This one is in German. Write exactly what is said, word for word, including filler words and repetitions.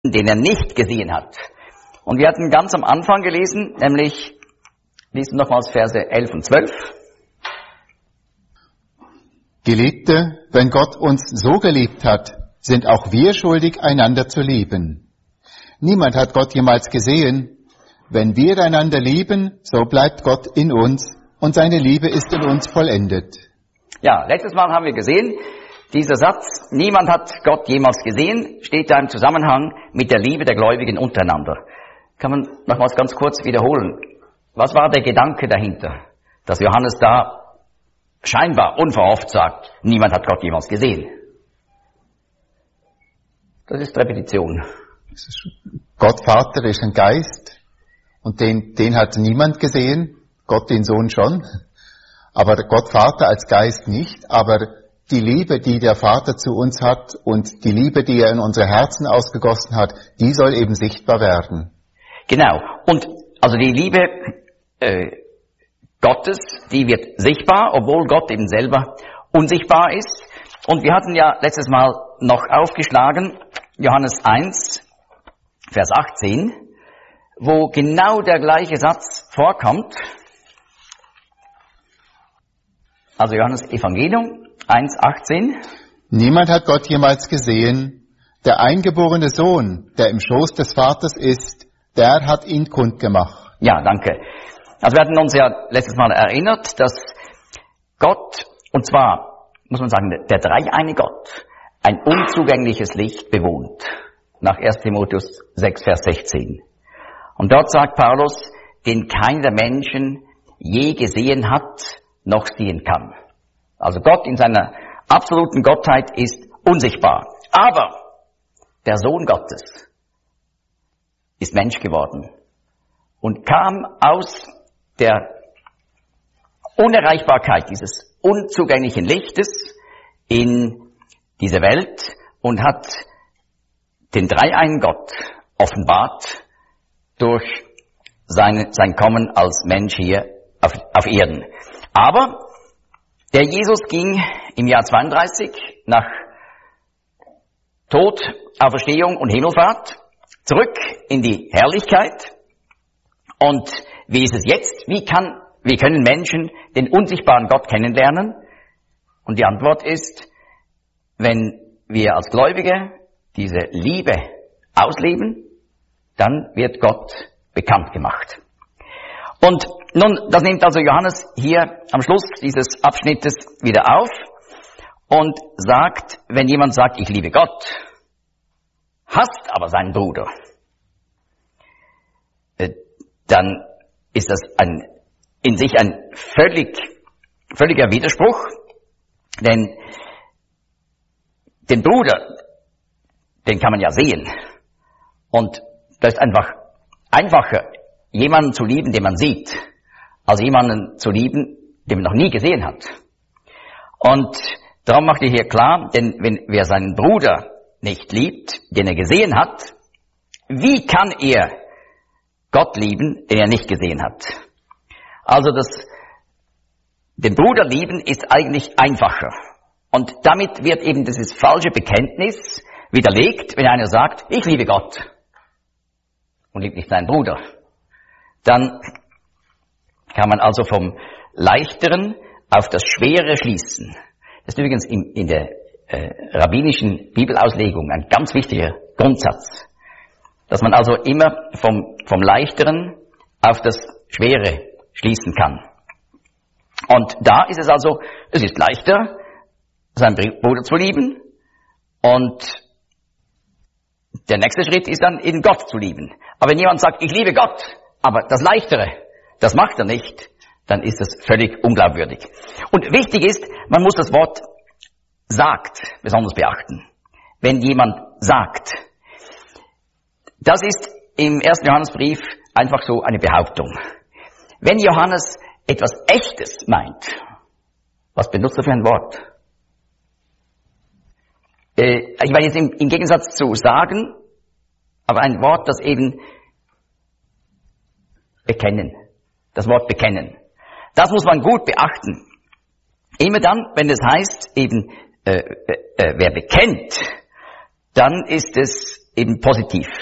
den er nicht gesehen hat. Und wir hatten ganz am Anfang gelesen, nämlich, lesen nochmals Verse elf und zwölf. Geliebte, wenn Gott uns so geliebt hat, sind auch wir schuldig, einander zu lieben. Niemand hat Gott jemals gesehen. Wenn wir einander lieben, so bleibt Gott in uns und seine Liebe ist in uns vollendet. Ja, letztes Mal haben wir gesehen, dieser Satz, niemand hat Gott jemals gesehen, steht da im Zusammenhang mit der Liebe der Gläubigen untereinander. Kann man nochmals ganz kurz wiederholen. Was war der Gedanke dahinter, dass Johannes da scheinbar unverhofft sagt, niemand hat Gott jemals gesehen? Das ist Repetition. Gott Vater ist ein Geist und den, den hat niemand gesehen, Gott den Sohn schon, aber Gott Vater als Geist nicht, aber die Liebe, die der Vater zu uns hat und die Liebe, die er in unsere Herzen ausgegossen hat, die soll eben sichtbar werden. Genau. Und also die Liebe äh, Gottes, die wird sichtbar, obwohl Gott eben selber unsichtbar ist. Und wir hatten ja letztes Mal noch aufgeschlagen, Johannes eins, Vers achtzehn, wo genau der gleiche Satz vorkommt. Also Johannes Evangelium eins, achtzehn. Niemand hat Gott jemals gesehen. Der eingeborene Sohn, der im Schoß des Vaters ist, der hat ihn kundgemacht. Ja, danke. Also wir hatten uns ja letztes Mal erinnert, dass Gott, und zwar, muss man sagen, der dreieine Gott, ein unzugängliches Licht bewohnt. Nach erster Timotheus sechs, Vers sechzehn. Und dort sagt Paulus, den keiner der Menschen je gesehen hat, noch sehen kann. Also Gott in seiner absoluten Gottheit ist unsichtbar. Aber der Sohn Gottes ist Mensch geworden und kam aus der Unerreichbarkeit dieses unzugänglichen Lichtes in diese Welt und hat den dreieinen Gott offenbart durch sein, sein Kommen als Mensch hier auf, auf Erden. Aber der Jesus ging im Jahr zweiunddreißig nach Tod, Auferstehung und Himmelfahrt zurück in die Herrlichkeit. Und wie ist es jetzt? Wie kann, wie können Menschen den unsichtbaren Gott kennenlernen? Und die Antwort ist, wenn wir als Gläubige diese Liebe ausleben, dann wird Gott bekannt gemacht. Und nun, das nimmt also Johannes hier am Schluss dieses Abschnittes wieder auf und sagt, wenn jemand sagt, ich liebe Gott, hasst aber seinen Bruder, dann ist das ein, in sich ein völlig, völliger Widerspruch, denn den Bruder, den kann man ja sehen. Und das ist einfach einfacher, jemanden zu lieben, den man sieht, als jemanden zu lieben, den man noch nie gesehen hat. Und darum macht er hier klar, denn wenn wer seinen Bruder nicht liebt, den er gesehen hat, wie kann er Gott lieben, den er nicht gesehen hat? Also das, den Bruder lieben ist eigentlich einfacher. Und damit wird eben dieses falsche Bekenntnis widerlegt, wenn einer sagt, ich liebe Gott und liebt nicht seinen Bruder. Dann kann man also vom Leichteren auf das Schwere schließen. Das ist übrigens in, in der äh, rabbinischen Bibelauslegung ein ganz wichtiger Grundsatz, dass man also immer vom, vom Leichteren auf das Schwere schließen kann. Und da ist es also, es ist leichter, seinen Bruder zu lieben, und der nächste Schritt ist dann, eben Gott zu lieben. Aber wenn jemand sagt, ich liebe Gott, aber das Leichtere, das macht er nicht, dann ist das völlig unglaubwürdig. Und wichtig ist, man muss das Wort sagt besonders beachten. Wenn jemand sagt, das ist im ersten Johannesbrief einfach so eine Behauptung. Wenn Johannes etwas Echtes meint, was benutzt er für ein Wort? Äh, ich meine jetzt im, im Gegensatz zu sagen, aber ein Wort, das eben bekennen. Das Wort bekennen. Das muss man gut beachten. Immer dann, wenn es heißt, eben, äh, äh, wer bekennt, dann ist es eben positiv.